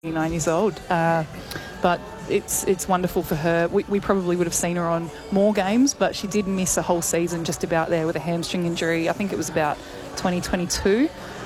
9 years old. But it's wonderful for her. We probably would have seen her on more games, but she did miss a whole season just about there with a hamstring injury. I think it was about 2022.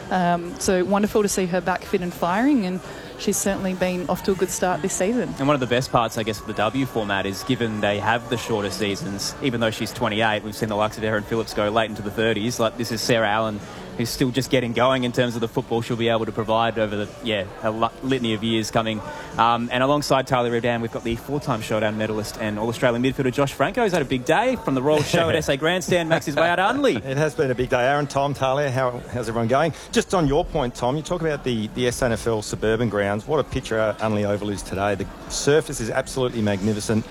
So wonderful to see her back fit and firing, and she's certainly been off to a good start this season. And one of the best parts, I guess, of the W format is given they have the shorter seasons, even though she's 28, we've seen the likes of Erin Phillips go late into the 30s. Like, this is Sarah Allen, who's still just getting going in terms of the football she'll be able to provide over a litany of years coming. And alongside Talia Redan, we've got the 4-time Showdown medalist and All-Australian midfielder Josh Franco. He's had a big day from the Royal Show at SA Grandstand, makes his way out to Unley. It has been a big day. Aaron, Tom, Talia, how's everyone going? Just on your point, Tom, you talk about the SANFL suburban grounds. What a picture Unley Oval is today. The surface is absolutely magnificent.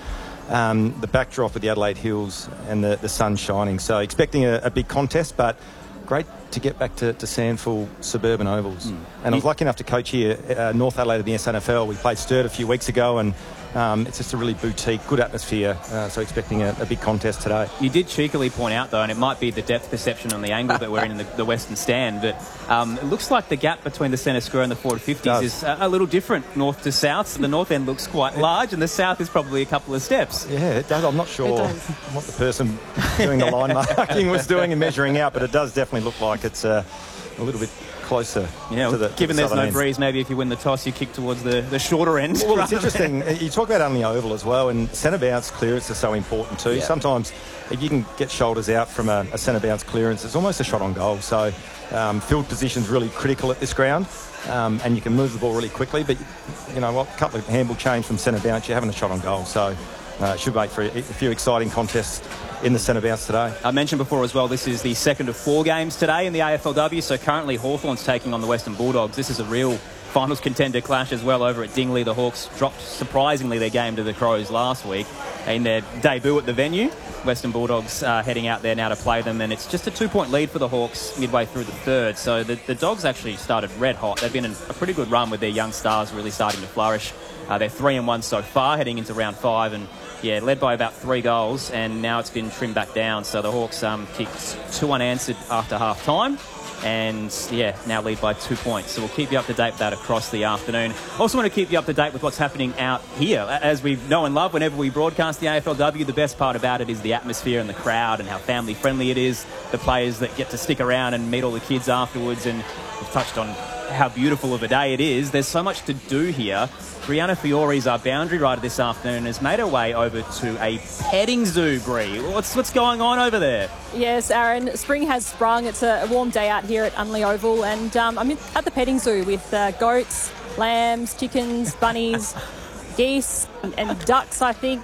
The backdrop of the Adelaide Hills and the sun shining. So expecting a big contest, but great to get back to SANFL suburban ovals. And I was lucky enough to coach here North Adelaide of the SANFL. We played Sturt a few weeks ago, and it's just a really boutique, good atmosphere. So expecting a big contest today. You did cheekily point out, though, and it might be the depth perception on the angle that we're in the Western Stand, but it looks like the gap between the centre square and the forward 50s is a little different north to south. So the north end looks quite large, and the south is probably a couple of steps. Yeah, it does. I'm not sure what the person doing the line marking was doing and measuring out, but it does definitely look like it's a little bit closer to the given there's no end. breeze, maybe if you win the toss, you kick towards the shorter end. Well, it's interesting. You talk about Unley Oval as well, and centre bounce clearance is so important too. Yeah. Sometimes if you can get shoulders out from a centre bounce clearance, it's almost a shot on goal. So field position's really critical at this ground, and you can move the ball really quickly. But you know what, a couple of handball change from centre bounce, you're having a shot on goal. So it should make for a few exciting contests in the centre bounce today. I mentioned before as well, this is the second of 4 games today in the AFLW. So currently Hawthorn's taking on the Western Bulldogs. This is a real finals contender clash as well over at Dingley. The Hawks dropped, surprisingly, their game to the Crows last week in their debut at the venue. Western Bulldogs heading out there now to play them, and it's just a 2-point lead for the Hawks midway through the third. So the Dogs actually started red hot. They've been in a pretty good run with their young stars really starting to flourish. They're 3-1 so far, heading into round 5, and led by about 3 goals, and now it's been trimmed back down. So the Hawks kicked 2 unanswered after half time, and now lead by 2 points. So we'll keep you up to date with that across the afternoon. Also want to keep you up to date with what's happening out here. As we know and love, whenever we broadcast the AFLW, the best part about it is the atmosphere and the crowd and how family friendly it is. The players that get to stick around and meet all the kids afterwards, and we've touched on how beautiful of a day it is. There's so much to do here. Brianna Fiore's our boundary rider this afternoon has made her way over to a petting zoo, Brie. What's going on over there? Yes, Aaron, spring has sprung. It's a warm day out here at Unley Oval, and I'm at the petting zoo with goats, lambs, chickens, bunnies, geese and ducks, I think.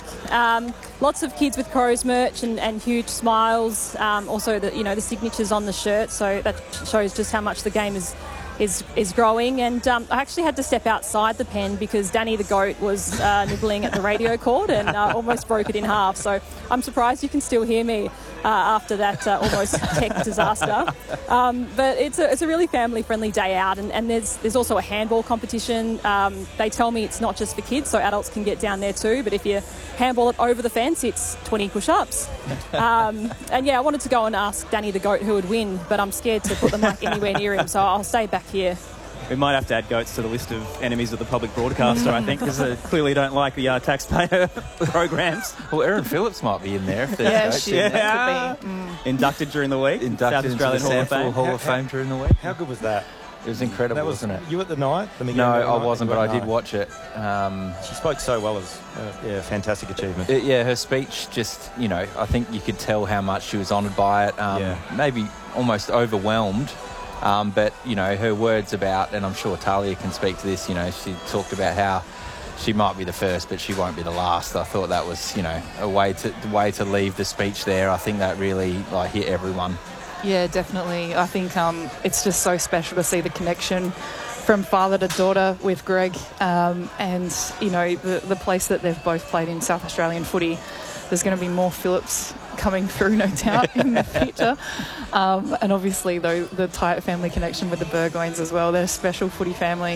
Lots of kids with Crows merch and huge smiles. Also, the signatures on the shirt, so that shows just how much the game is growing. And I actually had to step outside the pen because Danny the goat was nibbling at the radio cord and almost broke it in half. So I'm surprised you can still hear me after that almost tech disaster. But it's a really family-friendly day out, and there's also a handball competition. They tell me it's not just for kids, so adults can get down there too. But if you handball it over the fence, it's 20 push-ups. And I wanted to go and ask Danny the goat who would win, but I'm scared to put the mic anywhere near him, so I'll stay back here. We might have to add goats to the list of enemies of the public broadcaster, I think, because they clearly don't like the taxpayer programs. Well, Erin Phillips might be in there if there's goats in there. Inducted during the week. Inducted into the SANFL Hall of Fame during the week. How good was that? It was incredible, wasn't it? You at the night? No, I wasn't, but I did watch it. She spoke so well. As fantastic achievement. Her speech just, I think you could tell how much she was honoured by it. Maybe almost overwhelmed. But, her words about, and I'm sure Talia can speak to this, she talked about how she might be the first, but she won't be the last. I thought that was, a way to leave the speech there. I think that really hit everyone. Yeah, definitely. I think it's just so special to see the connection from father to daughter with Greg, and the place that they've both played in, South Australian footy. There's going to be more Phillips coming through, no doubt, in the future. And obviously, though, the tight family connection with the Burgoynes as well. They're a special footy family.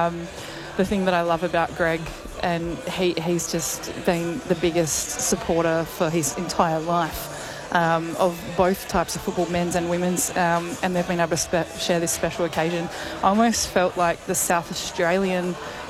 The thing that I love about Greg, and he's just been the biggest supporter for his entire life. Of both types of football, men's and women's, and they've been able to share this special occasion. I almost felt like the South Australian